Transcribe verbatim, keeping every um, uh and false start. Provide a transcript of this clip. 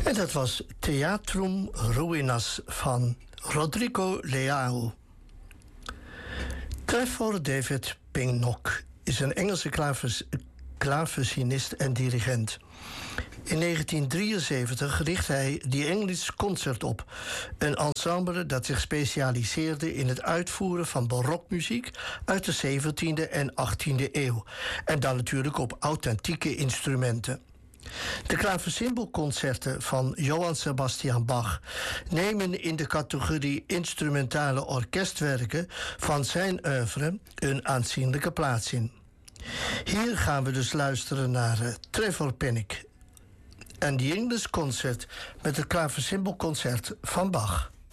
En dat was Theatrum Ruinas van Rodrigo Leao. Trevor David Pinnock is een Engelse klavers, klaversinist en dirigent. In negentien drieënzeventig richt hij The English Concert op, een ensemble dat zich specialiseerde in het uitvoeren van barokmuziek uit de zeventiende en achttiende eeuw. En dan natuurlijk op authentieke instrumenten. De klaversymbelconcerten van Johann Sebastian Bach nemen in de categorie instrumentale orkestwerken van zijn oeuvre een aanzienlijke plaats in. Hier gaan we dus luisteren naar uh, Trevor Pinnock en The English Concert met het klaversymbelconcert van Bach.